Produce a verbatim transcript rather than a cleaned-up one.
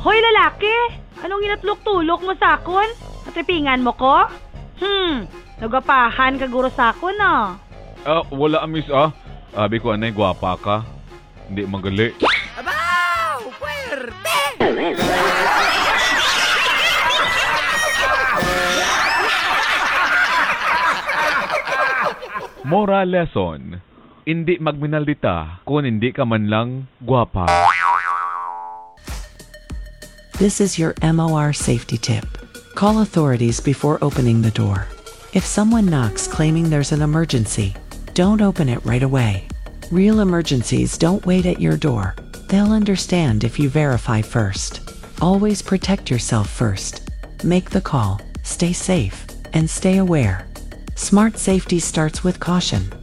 Hoy lalaki, anong ginatlok-tulok mo sa akon? Natripingan mo ko? Hmm, nagapahan ka guro sa akon ah. Ah, wala miss ah. Abi ko anay gwapa ka. Hindi magali. Abaw! Puwerte! Moral lesson. Hindi magminaldita kung hindi ka man lang gwapa. This is your M O R safety tip. Call authorities before opening the door. If someone knocks claiming there's an emergency, don't open it right away. Real emergencies don't wait at your door. They'll understand if you verify first. Always protect yourself first. Make the call, stay safe, and stay aware. Smart safety starts with caution.